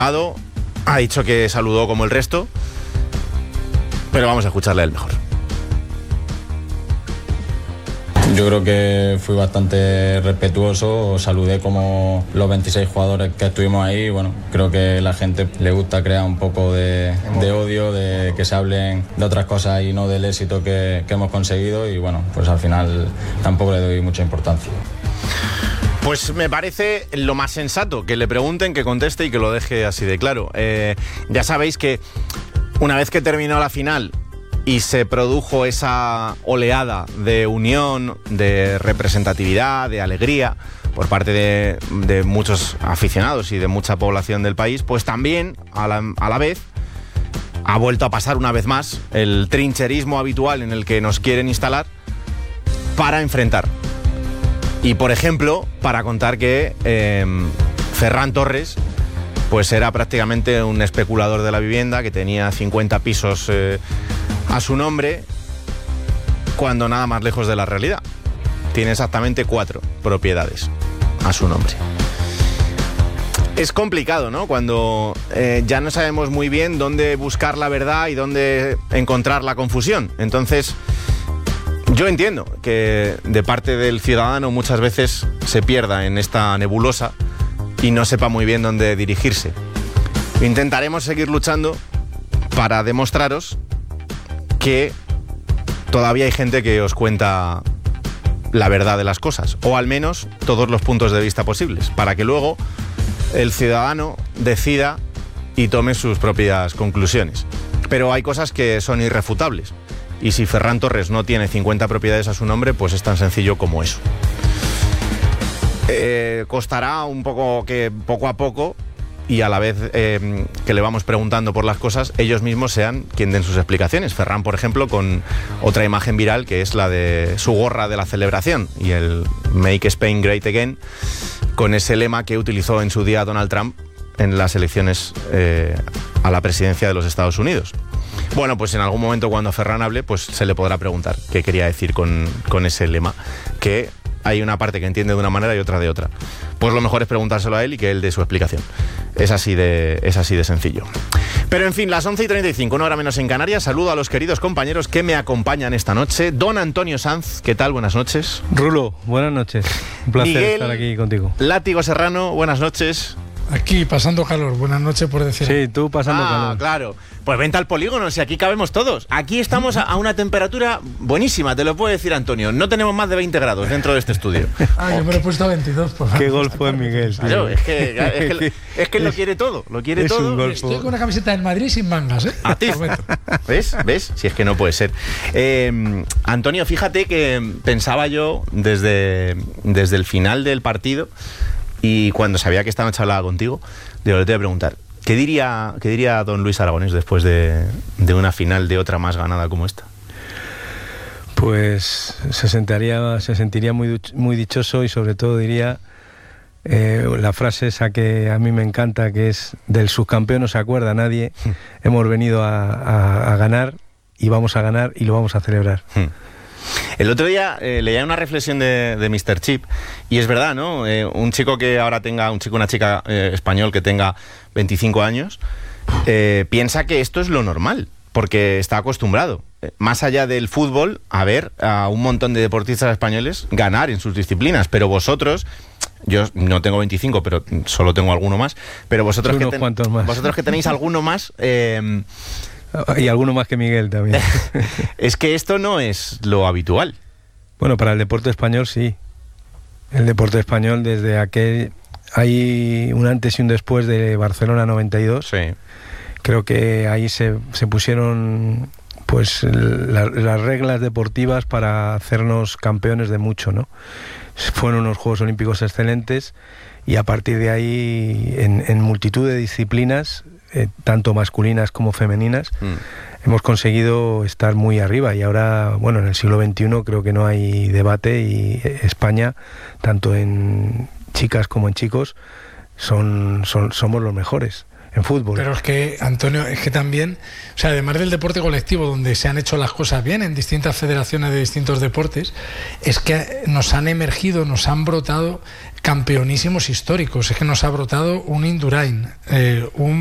Ha dicho que saludó como el resto, pero vamos a escucharle a él mejor. Yo creo que fui bastante respetuoso, saludé como los 26 jugadores que estuvimos ahí. Bueno, creo que a la gente le gusta crear un poco de odio, de que se hablen de otras cosas y no del éxito que hemos conseguido, y bueno, pues al final tampoco le doy mucha importancia. Pues me parece lo más sensato, que le pregunten, que conteste y que lo deje así de claro. Ya sabéis que una vez que terminó la final y se produjo esa oleada de unión, de representatividad, de alegría por parte de muchos aficionados y de mucha población del país, pues también a la vez ha vuelto a pasar una vez más el trincherismo habitual en el que nos quieren instalar para enfrentar. Y por ejemplo, para contar que Ferran Torres pues era prácticamente un especulador de la vivienda, que tenía 50 pisos a su nombre, cuando nada más lejos de la realidad. Tiene exactamente 4 propiedades a su nombre. Es complicado, ¿no? Cuando ya no sabemos muy bien dónde buscar la verdad y dónde encontrar la confusión. Entonces, yo entiendo que de parte del ciudadano muchas veces se pierda en esta nebulosa y no sepa muy bien dónde dirigirse. Intentaremos seguir luchando para demostraros que todavía hay gente que os cuenta la verdad de las cosas, o al menos todos los puntos de vista posibles, para que luego el ciudadano decida y tome sus propias conclusiones. Pero hay cosas que son irrefutables, y si Ferran Torres no tiene 50 propiedades a su nombre, pues es tan sencillo como eso. Costará un poco que poco a poco, y a la vez que le vamos preguntando por las cosas, ellos mismos sean quien den sus explicaciones. Ferran, por ejemplo, con otra imagen viral, que es la de su gorra de la celebración y el Make Spain Great Again, con ese lema que utilizó en su día Donald Trump en las elecciones a la presidencia de los Estados Unidos. Bueno, pues en algún momento cuando Ferran hable, pues se le podrá preguntar qué quería decir con ese lema, que hay una parte que entiende de una manera y otra de otra. Pues lo mejor es preguntárselo a él y que él dé su explicación. Es así de sencillo. Pero en fin, las 11:35, una hora menos en Canarias. Saludo a los queridos compañeros que me acompañan esta noche. Don Antonio Sanz, ¿qué tal? Buenas noches. Rulo, buenas noches. Un placer estar aquí contigo. Látigo Serrano, buenas noches. Aquí pasando calor, buenas noches por decir. Sí, tú pasando calor. Claro. Pues vente al polígono, si aquí cabemos todos. Aquí estamos a una temperatura buenísima, te lo puedo decir, Antonio. No tenemos más de 20 grados dentro de este estudio. Yo me lo he puesto a 22, por favor. Qué gol fue Miguel. Claro, es que lo quiere todo, lo quiere es todo. Estoy con una camiseta del Madrid sin mangas, ¿eh? A ti. ¿Ves? Si es que no puede ser. Antonio, fíjate que pensaba yo desde el final del partido, y cuando sabía que esta noche hablaba contigo, digo, le te voy a preguntar, ¿qué diría don Luis Aragonés después de una final de otra más ganada como esta? Pues se sentiría muy dichoso, y sobre todo diría la frase esa que a mí me encanta, que es: del subcampeón no se acuerda nadie, hemos venido a ganar, y vamos a ganar, y lo vamos a celebrar. El otro día leía una reflexión de Mr. Chip, y es verdad, ¿no? Un chico que ahora tenga, una chica español que tenga 25 años, piensa que esto es lo normal, porque está acostumbrado, más allá del fútbol, a ver a un montón de deportistas españoles ganar en sus disciplinas. Pero vosotros, yo no tengo 25, pero solo tengo alguno más, pero vosotros que tenéis alguno más... y alguno más que Miguel también. Es que esto no es lo habitual. Bueno, para el deporte español sí. El deporte español, desde aquel... Hay un antes y un después de Barcelona 92. Sí. Creo que ahí se pusieron pues las reglas deportivas para hacernos campeones de mucho, ¿no? Fueron unos Juegos Olímpicos excelentes, y a partir de ahí, en multitud de disciplinas, tanto masculinas como femeninas, hemos conseguido estar muy arriba. Y ahora, bueno, en el siglo XXI creo que no hay debate, y España, tanto en chicas como en chicos, somos los mejores. en fútbol. Pero es que, Antonio, es que también, o sea, además del deporte colectivo, donde se han hecho las cosas bien en distintas federaciones de distintos deportes, es que nos han emergido, nos han brotado campeonísimos históricos. Es que nos ha brotado un Indurain, un